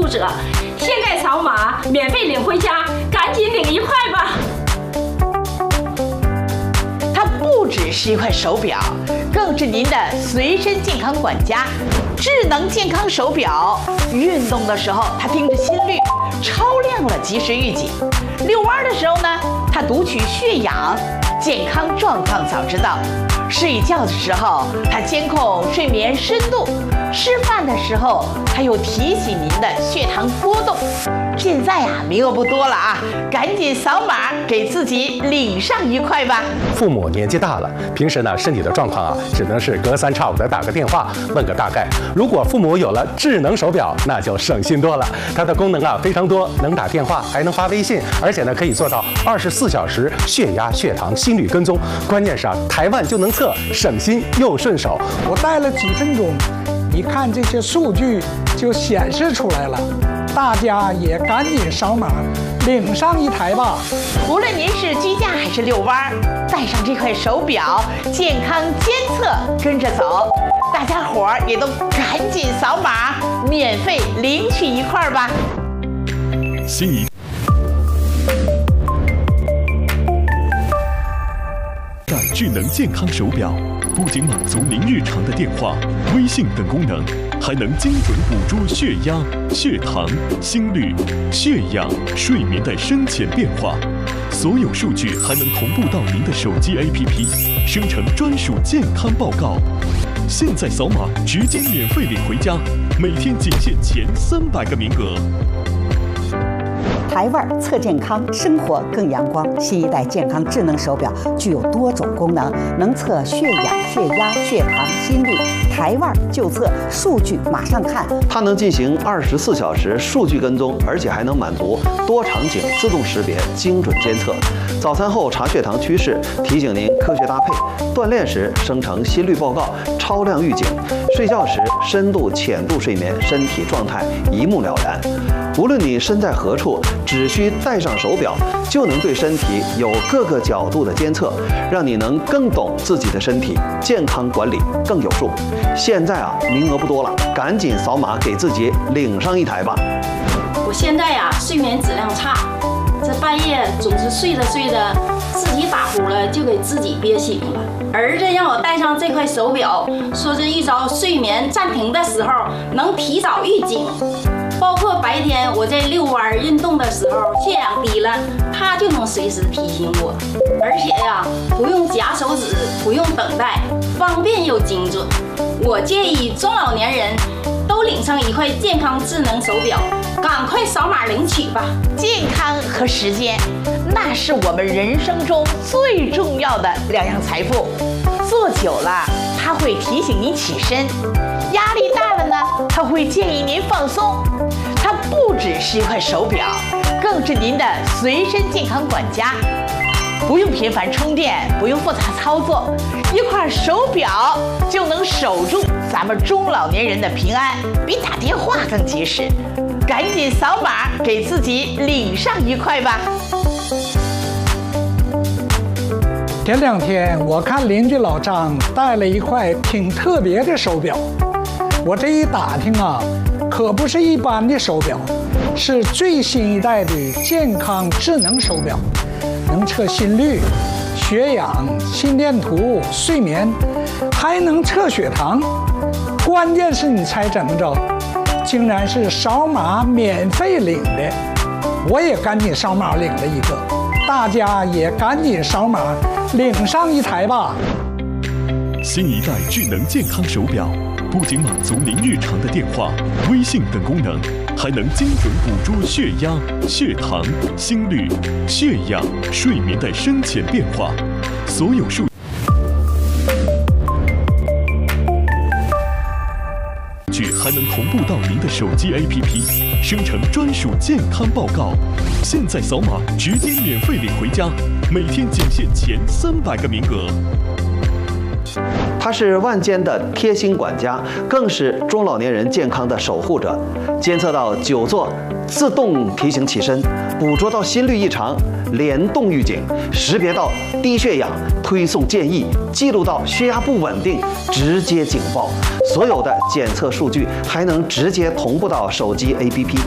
5折，现在扫码免费领回家，赶紧领1块吧。 它不只是一块手表，更是您的随身健康管家。智能健康手表，运动的时候它盯着心率，超亮了及时预警；遛弯的时候呢，它读取血氧，健康状况早知道；睡觉的时候它监控睡眠深度；吃饭的时候它又提醒您的血糖波动。现在呀，名额不多了啊，赶紧扫码给自己领上1块吧。 父母年纪大了，平时呢身体的状况啊，只能是隔3差5的打个电话问个大概。如果父母有了智能手表，那就省心多了。它的功能啊非常多，能打电话，还能发微信，而且呢可以做到24小时血压、血糖、心率跟踪。关键是啊，台湾就能测，省心又顺手。 我戴了几分钟，一看这些数据就显示出来了。大家也赶紧扫码领上1台吧。 无论您是居家还是遛弯，带上这块手表，健康监测跟着走。大家伙儿也都赶紧扫码，免费领取1块吧。 心仪代智能健康手表，不仅满足您日常的电话、微信等功能，还能精准捕捉血压、血糖、心率、血氧、睡眠的深浅变化。所有数据还能同步到您的手机 APP， 生成专属健康报告。现在扫码直接免费领回家，每天仅限前300个名额。 台湾测健康，生活更阳光。新一代健康智能手表具有多种功能，能测血氧、血压、血糖、心率。台湾就测，数据马上看。 它能进行24小时数据跟踪，而且还能满足多场景自动识别、精准监测。早餐后查血糖趋势，提醒您科学搭配；锻炼时生成心率报告、超量预警；睡觉时深度、浅度睡眠，身体状态一目了然。无论你身在何处，只需戴上手表，就能对身体有各个角度的监测，让你能更懂自己的身体，健康管理更有数。现在啊，名额不多了，赶紧扫码给自己领上1台吧。 我现在呀，睡眠质量差，这半夜总是睡着自己打呼了，就给自己憋醒了。儿子让我戴上这块手表，说是遇着睡眠暂停的时候能提早预警。包括白天我在遛弯运动的时候，血氧低了，它就能随时提醒我。而且呀，不用夹手指，不用等待，方便又精准。我建议中老年人都领上1块健康智能手表，赶快扫码领取吧。 健康和时间，那是我们人生中最重要的2样财富。坐久了，它会提醒您起身；压力大了呢，它会建议您放松。它不只是一块手表，更是您的随身健康管家。不用频繁充电，不用复杂操作，一块手表就能守住咱们中老年人的平安，比打电话更及时。赶紧扫码给自己领上1块吧。 前2天我看邻居老张戴了1块挺特别的手表，我这一打听啊，可不是一般的手表，是最新一代的健康智能手表，能测心率、血氧、心电图、睡眠，还能测血糖。关键是你猜怎么着？竟然是扫码免费领的。我也赶紧扫码领了1个，大家也赶紧扫码领上1台吧。 新一代智能健康手表不仅满足您日常的电话、微信等功能，还能精准捕捉血压、血糖、心率、血氧、睡眠的深浅变化。所有数据还能同步到您的手机 APP， 生成专属健康报告。现在扫码直接免费领回家，每天仅限前300个名额。 它是万间的贴心管家，更是中老年人健康的守护者。监测到久坐，自动提醒起身；捕捉到心率异常，联动预警；识别到低血氧，推送建议；记录到血压不稳定，直接警报。所有的检测数据还能直接同步到手机 APP。